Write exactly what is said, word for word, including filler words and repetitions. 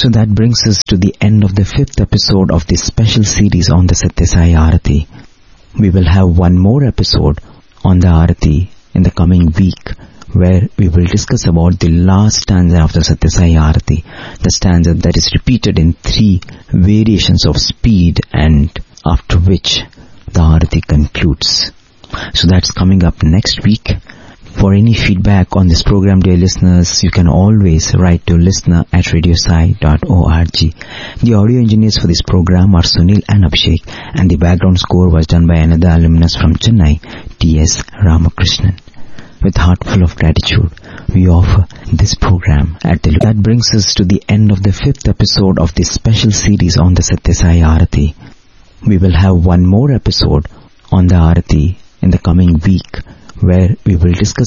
So that brings us to the end of the fifth episode of this special series on the Satya Sai Arati. We will have one more episode on the Arati in the coming week, where we will discuss about the last stanza of the Satya Sai Arati, the stanza that is repeated in three variations of speed, and after which the Arati concludes. So that's coming up next week. For any feedback on this program, dear listeners, you can always write to listener at radiosai dot org. The audio engineers for this program are Sunil and Abhishek, and the background score was done by another alumnus from Chennai, T S Ramakrishnan. With heart full of gratitude, we offer this program at the... That brings us to the end of the fifth episode of this special series on the Satya Sai Arati. We will have one more episode on the Arati in the coming week, where we will discuss